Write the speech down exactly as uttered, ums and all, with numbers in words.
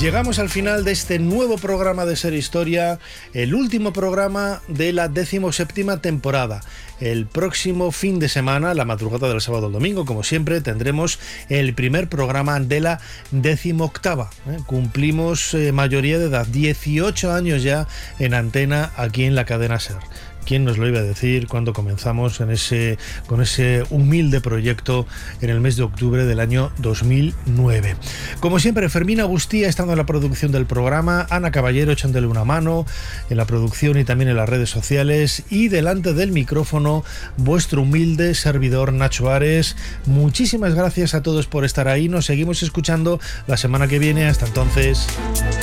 llegamos al final de este nuevo programa de Ser Historia, el último programa de la decimoséptima temporada. El próximo fin de semana, la madrugada del sábado al domingo, como siempre, tendremos el primer programa de la decimoctava. ¿eh? Cumplimos eh, mayoría de edad, dieciocho años ya en antena aquí en la cadena Ser. ¿Quién nos lo iba a decir cuando comenzamos en ese, con ese humilde proyecto en el mes de octubre del año dos mil nueve? Como siempre, Fermín Agustía estando en la producción del programa, Ana Caballero echándole una mano en la producción y también en las redes sociales, y delante del micrófono vuestro humilde servidor Nacho Ares. Muchísimas gracias a todos por estar ahí. Nos seguimos escuchando la semana que viene. Hasta entonces.